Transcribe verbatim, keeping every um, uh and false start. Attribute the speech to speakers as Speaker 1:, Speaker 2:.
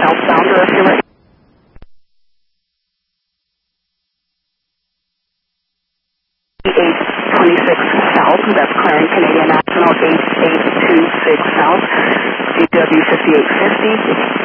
Speaker 1: southbound, or if you're ready. eight twenty-six South, that's clearing Canadian National eight eight two six South, D W fifty-eight fifty.